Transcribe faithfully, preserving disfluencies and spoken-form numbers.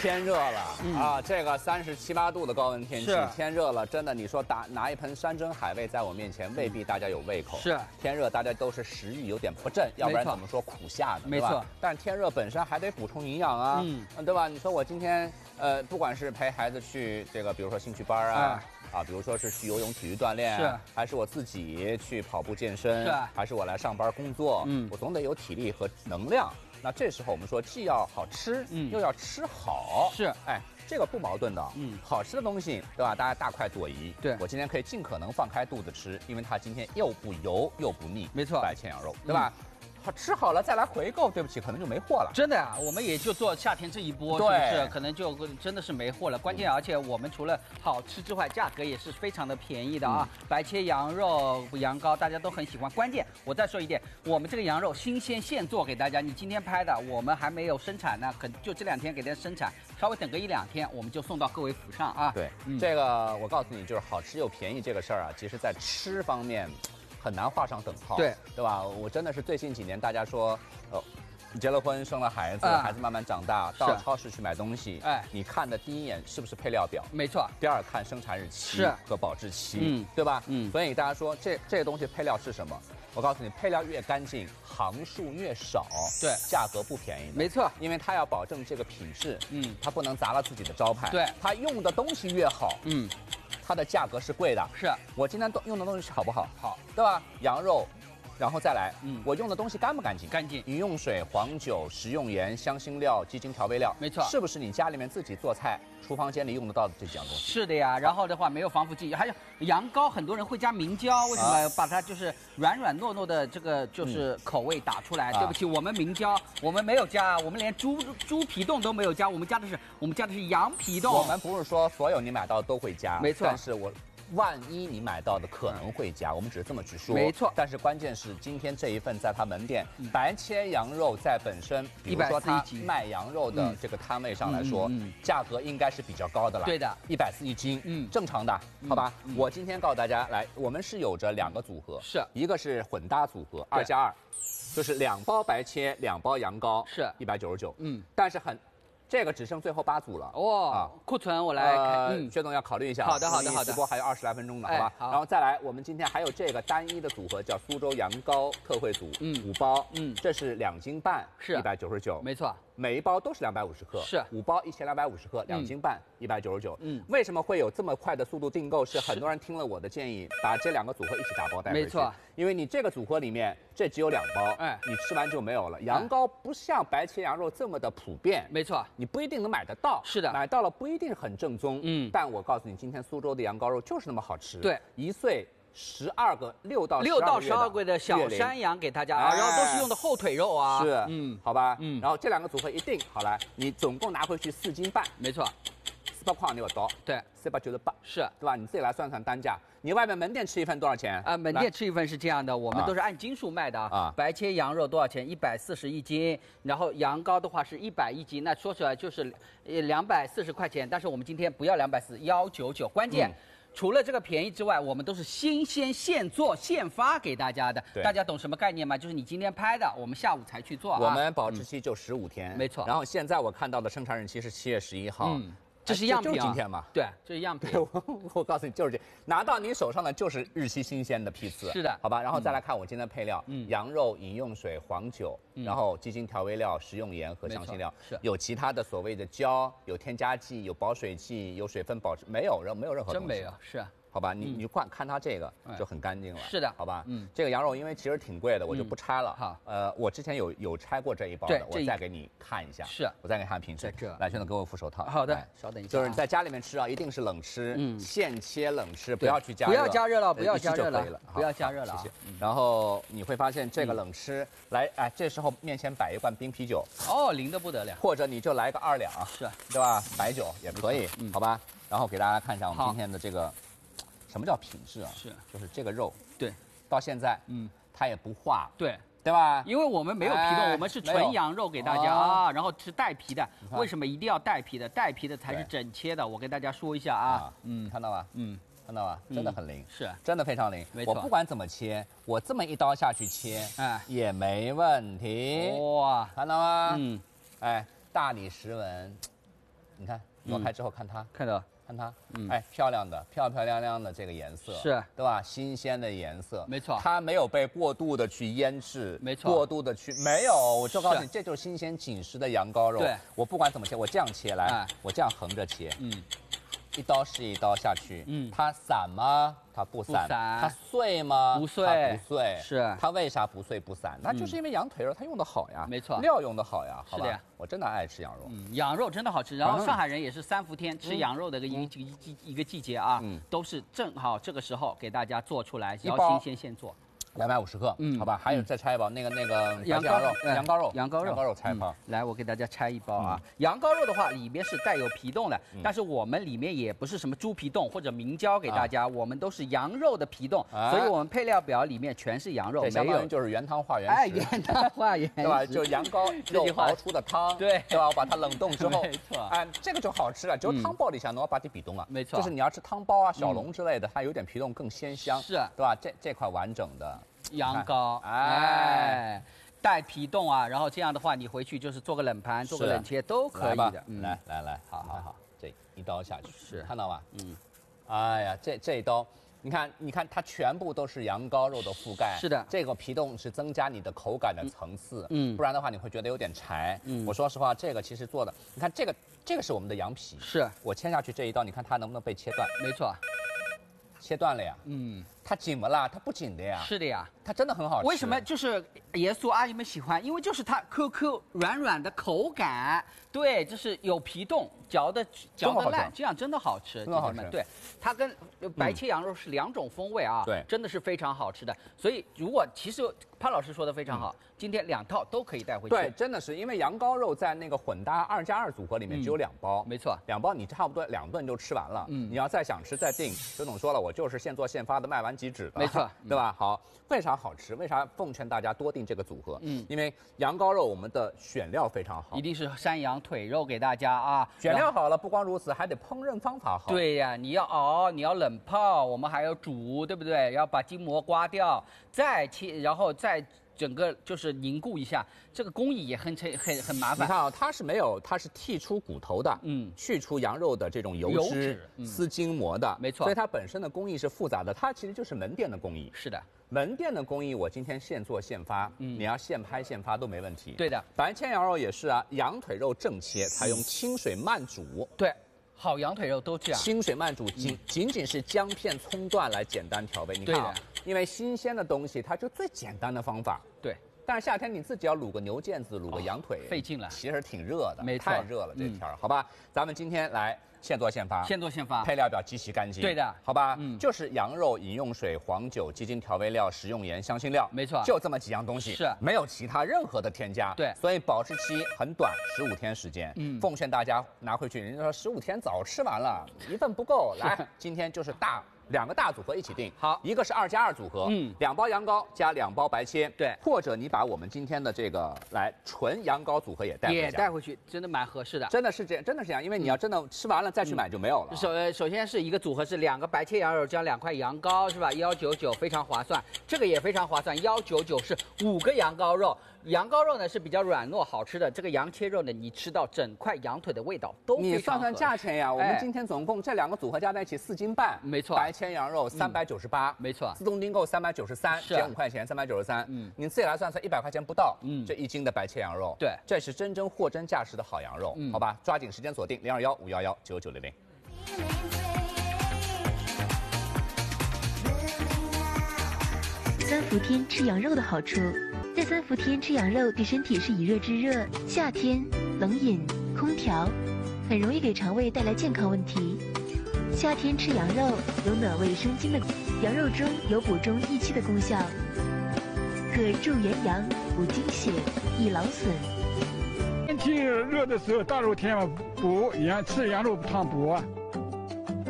天热了、嗯、啊，这个三十七八度的高温天气，天热了，真的，你说打拿一盆山珍海味在我面前，未必大家有胃口。是天热，大家都是食欲有点不振，要不然怎么说苦夏呢？没错。但是天热本身还得补充营养啊，嗯，对吧？你说我今天呃，不管是陪孩子去这个，比如说兴趣班啊。哎啊，比如说是去游泳、体育锻炼，是还是我自己去跑步健身，是还是我来上班工作，嗯，我总得有体力和能量。那这时候我们说，既要好吃，嗯，又要吃好，是，哎，这个不矛盾的，嗯，好吃的东西，对吧？大家大快朵颐，对我今天可以尽可能放开肚子吃，因为它今天又不油又不腻，没错，白切羊肉，对吧？嗯好吃好了再来回购，对不起，可能就没货了。真的呀、啊，我们也就做夏天这一波，是不是？可能就真的是没货了。关键，而且我们除了好吃之外，价格也是非常的便宜的啊。嗯、白切羊肉、羊羔，大家都很喜欢。关键，我再说一点，我们这个羊肉新鲜现做给大家。你今天拍的，我们还没有生产呢，可就这两天给大家生产，稍微等个一两天，我们就送到各位府上啊。对，嗯、这个我告诉你，就是好吃又便宜这个事儿啊，其实在吃方面。很难画上等号，对对吧？我真的是最近几年，大家说，呃，结了婚，生了孩子，啊、孩子慢慢长大，到超市去买东西，哎，你看的第一眼是不是配料表？没错。第二看生产日期是和保质期，嗯，对吧？嗯。所以大家说这这个东西配料是什么？我告诉你，配料越干净，行数越少，对，价格不便宜。没错，因为它要保证这个品质，嗯，它不能砸了自己的招牌。对，它用的东西越好，嗯。它的价格是贵的，是我今天用的东西好不好？好，对吧？羊肉，然后再来，嗯，我用的东西干不干净？干净。饮用水、黄酒、食用盐、香辛料、鸡精调味料，没错，是不是你家里面自己做菜，厨房间里用得到的这几样东西？是的呀。然后的话，没有防腐剂，还有羊羔，很多人会加明胶，为什么把它就是软软糯糯的这个就是口味打出来？嗯、对不起，我们明胶我们没有加，我们连猪猪皮冻都没有加，我们加的是我们加的是羊皮冻。我们不是说所有你买到都会加，没错，但是我。万一你买到的可能会加，我们只是这么去说，没错。但是关键是今天这一份在它门店、嗯、白切羊肉在本身，比如说它卖羊肉的这个摊位上来说，嗯嗯嗯、价格应该是比较高的了。对的，一百四一斤，嗯，正常的，好吧？嗯、我今天告诉大家，来，我们是有着两个组合，是一个是混搭组合，二加二，就是两包白切，两包羊羔，是一百九十九，嗯，但是很。这个只剩最后八组了哦，啊，库存我来看，呃、嗯，薛总要考虑一下。好的，好的，好的。直播还有二十来分钟呢，好吧？好。然后再来，我们今天还有这个单一的组合，叫苏州羊羔特惠组，嗯，五包，嗯，这是两斤半，是一百九十九，没错。每一包都是两百五十克，是五包一千两百五十克，两斤半一百九十九。嗯，为什么会有这么快的速度订购？是很多人听了我的建议，把这两个组合一起打包带回去。没错，因为你这个组合里面这只有两包，哎，你吃完就没有了。羊羔不像白切羊肉这么的普遍，没错，你不一定能买得到。是的，买到了不一定很正宗。嗯，但我告诉你，今天苏州的羊羔肉就是那么好吃。对，一岁。十二个六到六到十二个的小山羊给大家啊，然后都是用的后腿肉啊，是，嗯，好吧，嗯，然后这两个组合一定好来，你总共拿回去四斤半，没错，四百块六刀，对，四百九十八，是，对吧？你自己来算算单价，你外面门店吃一份多少钱？啊，门店吃一份是这样的，我们都是按斤数卖的啊，白切羊肉多少钱？一百四十一斤，然后羊羔的话是一百一斤，那说起来就是呃两百四十块钱，但是我们今天不要两百四，幺九九，关键。除了这个便宜之外，我们都是新鲜现做现发给大家的。大家懂什么概念吗？就是你今天拍的，我们下午才去做、啊。我们保质期就十五天，没错。然后现在我看到的生产日期是七月十一号。嗯这是样品、啊，就是今天嘛？对，这是样品。我我告诉你，就是这，拿到你手上的就是日期新鲜的批次。是的，好吧。然后再来看我今天的配料，嗯，羊肉、饮用水、黄酒，嗯、然后鸡精调味料、食用盐和香辛料，是有其他的所谓的胶，有添加剂，有保水剂，有水分保持，没有，没有任何东西。真没有，是。好吧，你你就看看它这个就很干净了。是的，好吧，嗯，这个羊肉因为其实挺贵的，我就不拆了。好，呃，我之前有有拆过这一包的，我再给你看一下。是，我再给你看品质。在这，来，轩总给我副手套。好的，稍等一下。就是在家里面吃啊，一定是冷吃，嗯，现切冷吃，不要去加热。不要加热了，不要加热了，不要加热了。谢谢。然后你会发现这个冷吃，来，哎，这时候面前摆一罐冰啤酒。哦，灵得不得了。或者你就来个二两，是，对吧？白酒也可以，好吧。然后给大家看一下我们今天的这个。什么叫品质啊？是，就是这个肉，对，到现在，嗯，它也不化，对，对吧？因为我们没有皮冻，哎、我们是纯羊肉给大家啊，然后是带皮的。为什么一定要带皮的？带皮的才是整切的。我跟大家说一下啊，嗯，看到吧？嗯，看到吧？真的很灵，是，真的非常灵。没错，我不管怎么切，我这么一刀下去切，哎，也没问题。哇，看到吗？嗯，哎，大理石纹。 你看挪开之后看它， 看到。 看它，嗯，哎，漂亮的，漂漂亮亮的这个颜色， 是， 对吧？新鲜的颜色， 没错， 它没有被过度的去腌制， 没错， 过度的去没有，我就告诉你，这就是新鲜紧实的羊羔肉。 对， 我不管怎么切，我这样切来，哎、我这样横着切，嗯，一刀是一刀下去，嗯，它散吗？ 它不散， 不散它碎吗？ 不碎， 它不碎。 是它为啥不碎不散？那就是因为羊腿肉它用的好呀， 没错， 料用的好呀，好吧？ 是的呀， 我真的爱吃羊肉， 嗯，羊肉真的好吃。然后上海人也是三伏天吃羊肉的一个一个季一个季节啊，都是正好这个时候给大家做出来，要新鲜现做。 两百五十克，嗯，好吧，还有再拆一包那个那个羊羔肉，羊羔肉， 羊羔肉， 羊羔肉拆一包。 来，我给大家拆一包啊。羊羔肉的话，里面是带有皮冻的，但是我们里面也不是什么猪皮冻或者明胶给大家，我们都是羊肉的皮冻，所以我们配料表里面全是羊肉， 没有就是原汤化原食， 哎，原汤化原食， 对吧？就羊羔肉熬出的汤， 对， 对吧？我把它冷冻之后， 没错， 哎，这个就好吃了。就是汤包里向侬要把底皮冻啊， 没错， 就是你要吃汤包啊、小笼之类的，它有点皮冻更鲜香， 是， 对吧？这这块完整的。 羊羔，哎，带皮冻啊，然后这样的话，你回去就是做个冷盘，做个冷切都可以的。 嗯、来来来，好好好，这一刀下去， 是看到吧？ 嗯， 哎呀，这这一刀，你看，你看，它全部都是羊羔肉的覆盖。 是的， 这个皮冻是增加你的口感的层次。 嗯， 不然的话你会觉得有点柴。嗯，我说实话，这个其实做的，你看这个这个是我们的羊皮， 是我切下去这一刀，你看它能不能被切断？ 没错。 切断了呀， 嗯， 它紧不啦？它不紧的呀。 是的呀， 它真的很好吃。 为什么就是爷叔阿姨们喜欢？因为就是它 Q Q 软软的口感，对，就是有皮冻，嚼的嚼的烂，这样真的好吃， 真的好吃。 对，它跟白切羊肉是两种风味啊， 对， 真的是非常好吃的。所以如果其实潘老师说的非常好，今天两套都可以带回去。 对，真的是因为羊羔肉在那个混搭二加二组合里面只有两包， 没错， 两包你差不多两顿就吃完了。嗯，你要再想吃再订，周总说了，我就是现做现发的，卖完即止的， 没错， 对吧？好，为啥好吃？为啥奉劝大家多订这个组合？嗯，因为羊羔肉我们的选料非常好， 一定是山羊腿肉给大家啊。 选料好了，不光如此，还得烹饪方法好。 对呀，你要熬，你要冷泡，我们还要煮，对不对？要把筋膜刮掉，再切，然后再。 整个就是凝固一下，这个工艺也很很很麻烦。 你看啊，它是没有，它是剔出骨头的，嗯，去除羊肉的这种油脂、油脂嗯、撕筋膜的， 没错。 所以它本身的工艺是复杂的，它其实就是门店的工艺。 是的， 门店的工艺，我今天现做现发，嗯，你要现拍现发都没问题。 对的， 白切羊肉也是啊，羊腿肉正切，采用清水慢煮。 对。 好羊腿肉都这样， 清水慢煮，仅仅仅是姜片、葱段来简单调味。你看啊，因为新鲜的东西，它就最简单的方法。 对， 但是夏天你自己要卤个牛腱子，卤个羊腿， 费劲了， 其实挺热的， 没错， 太热了这天儿，好吧？咱们今天来现做现发， 现做现发， 配料表极其干净， 对的， 好吧？嗯，就是羊肉、饮用水、黄酒、鸡精调味料、食用盐、香辛料， 没错， 就这么几样东西， 是没有其他任何的添加， 对， 所以保质期很短，十五天时间。嗯，奉劝大家拿回去，人家说十五天早吃完了，一份不够，来，今天就是大。 两个大组合一起订， 好， 一个是二加二组合，嗯，两包羊羔加两包白切， 对， 或者你把我们今天的这个来纯羊羔组合也带回家， 也带回去，真的蛮合适的， 真的是这样，真的是这样，因为你要真的吃完了再去买就没有了。 嗯、首首先是一个组合是两个白切羊肉加两块羊羔是吧？幺九九非常划算，这个也非常划算，幺九九是五个羊羔肉。 羊羔肉呢是比较软糯好吃的，这个羊切肉呢，你吃到整块羊腿的味道都非常。 你算算价钱呀，我们今天总共这两个组合加在一起四斤半， 没错。 白切羊肉三百九十八， 没错。 自动订购三百九十三，减五块钱，三百九十三。嗯，你自己来算算，一百块钱不到，嗯，这一斤的白切羊肉， 对， 这是真真货真价实的好羊肉，好吧？抓紧时间锁定零二幺五幺幺九九零零。 三伏天吃羊肉的好处，在三伏天吃羊肉对身体是以热制热，夏天冷饮、空调很容易给肠胃带来健康问题。夏天吃羊肉有暖胃生津的，羊肉中有补中益气的功效，可助元阳、补精血、益劳损。 天气热的时候，大热天嘛补羊吃羊肉汤补啊。